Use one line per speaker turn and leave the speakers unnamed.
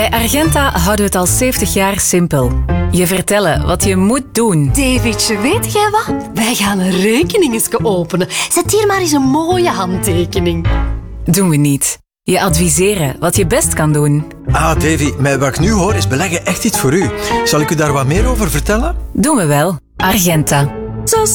Bij Argenta houden we het al 70 jaar simpel. Je vertellen wat je moet doen.
Davidje, weet jij wat? Wij gaan een rekening openen. Zet hier maar eens een mooie handtekening.
Doen we niet. Je adviseren wat je best kan doen.
Ah, Davy, met wat ik nu hoor is beleggen echt iets voor u. Zal ik u daar wat meer over vertellen?
Doen we wel. Argenta. Zo